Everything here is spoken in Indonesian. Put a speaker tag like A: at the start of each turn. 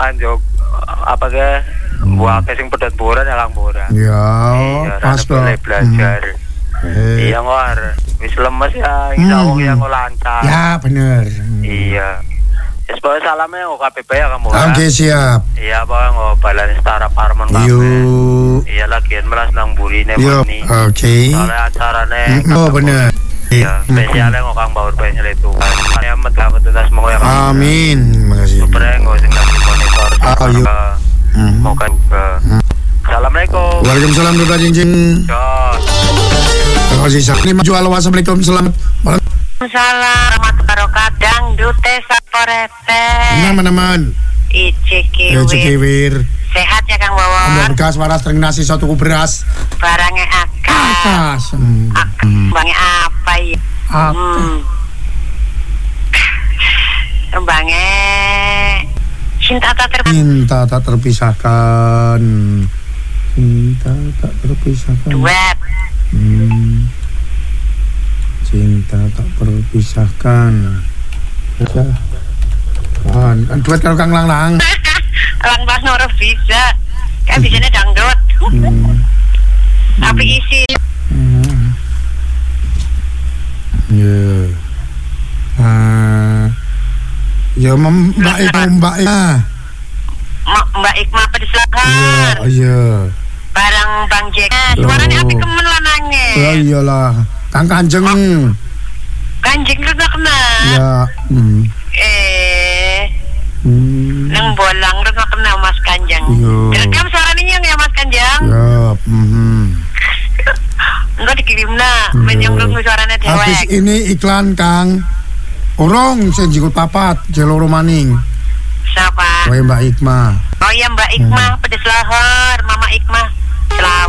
A: nganjuk apa ke buah sing pedet boran ya Kang Boran.
B: Ya, pas
A: belajar. Iya ngor, wis lemes ya, insya Allah yang lancar.
B: Ya bener.
A: Iya. Sebagai salamnya kok KPP ya Kang Boran.
B: Oke siap.
A: Iya bang, balan setara Parman
B: Yuk.
A: Iya lagian melas nang burine
B: mani. Oke.
A: Soalnya acarane.
B: Oh bener.
A: Iya, spesialnya kok Kang Baur spesial itu. Saya metu tas mau ya.
B: Amin. Makasih.
A: Supereng kok sing lagi monitor.
B: Ayo.
A: Moga juga. Assalamualaikum.
B: Waalaikumsalam Duta Jinjing. Terima kasih. Ini maju. Assalamualaikum. Selamat malam.
C: Salam warahmatullahi dangdut saporete.
B: Teman-teman.
C: Icikir. Sehat ya Kang Wawan.
B: Ambil bekas waras tering nasi satu beras.
C: Barangnya akas. Bangnya apa ya? Bangnya cinta tak
B: terpisahkan. Cinta tak terpisahkan.
C: Duet.
B: Cinta tak terpisahkan. Duet kalau Kang Lang.
C: Lang pas noro bisa. Kan bisanya dangdut. Tapi isi.
B: Ya Mbak
C: Ikma Pedesahar.
B: Iya.
C: Barang Bang Jack. Suaranya api kemen lanangnya.
B: Ya iyalah. Kang Kanjeng.
C: Kanjeng lu gak kenal.
B: Ya.
C: Nang bolang lu gak kenal Mas Kanjeng. Rekam suaranya ya Mas Kanjeng.
B: Ya.
C: Enggak dikirim nak. Menyong suaranya dewek.
B: Habis ini iklan Kang. Orang saya jikut papat, jeloro maning.
C: Siapa?
B: Oh ya Mbak Ikma.
C: Oh ya Mbak Ikma, Pedesahar, Mama Ikma. Selamat.